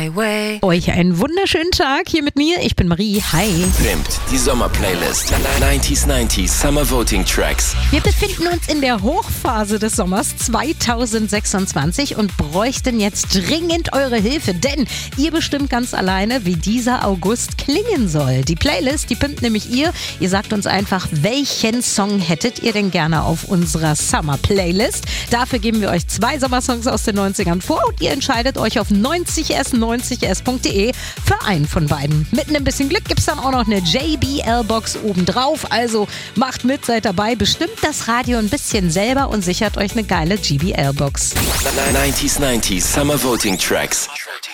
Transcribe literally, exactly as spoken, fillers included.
way. Euch einen wunderschönen Tag hier mit mir. Ich bin Marie. Hi. Pimpt, die Sommerplaylist. neunzig neunzig Summer Voting Tracks. Wir befinden uns in der Hochphase des Sommers zweitausendsechsundzwanzig und bräuchten jetzt dringend eure Hilfe, denn ihr bestimmt ganz alleine, wie dieser August klingen soll. Die Playlist, die pimpt nämlich ihr. Ihr sagt uns einfach, welchen Song hättet ihr denn gerne auf unserer Summer Playlist? Dafür geben wir euch zwei Sommersongs aus den neunzigern vor und ihr entscheidet euch auf neunzig s neunzig s punkt de für einen von beiden. Mit ein bisschen Glück gibt es dann auch noch eine J B L-Box obendrauf. Also macht mit, seid dabei, bestimmt das Radio ein bisschen selber und sichert euch eine geile J B L-Box. neunzig neunzig Summer Voting Tracks.